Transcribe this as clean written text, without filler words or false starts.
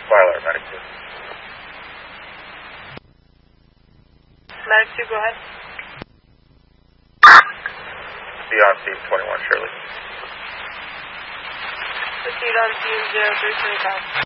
Smiler, Medic 2. Medic 2, go ahead. Beyond scene 21, Shirley. Proceed on scene 0325.